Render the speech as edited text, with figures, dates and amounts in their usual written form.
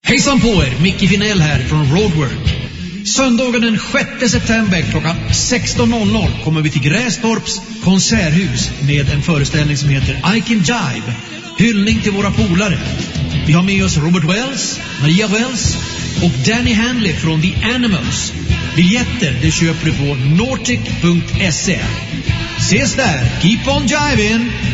Hejsan på er, Micke Finell här från Roadwork. Söndagen den 6 september klockan 16.00 kommer vi till Grästorps konserthus med en föreställning som heter I Can Jive. Hyllning till våra polare. Vi har med oss Robert Wells, Maria Wells och Danny Hanley från The Animals. Biljetter det köper du på nortic.se. Ses där, keep on jiving!